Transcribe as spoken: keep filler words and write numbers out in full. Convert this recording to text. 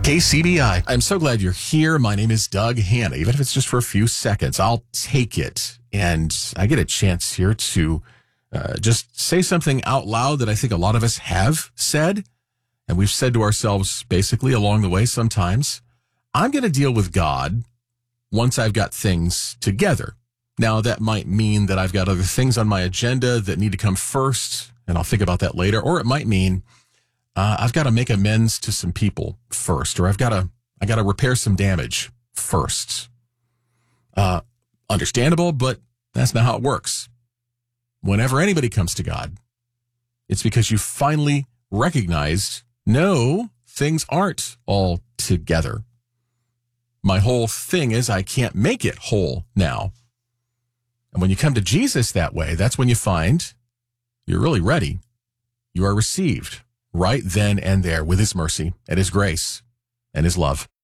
K C B I. I'm so glad you're here. My name is Doug Hanna. Even if it's just for a few seconds, I'll take it. And I get a chance here to uh, just say something out loud that I think a lot of us have said. And we've said to ourselves basically along the way sometimes, I'm going to deal with God once I've got things together. Now, that might mean that I've got other things on my agenda that need to come first, and I'll think about that later. Or it might mean Uh, I've got to make amends to some people first, or I've got to, I got to repair some damage first. Uh, understandable, but that's not how it works. Whenever anybody comes to God, it's because you finally recognized, no, things aren't all together. My whole thing is I can't make it whole now. And when you come to Jesus that way, that's when you find you're really ready. You are received right then and there with his mercy and his grace and his love.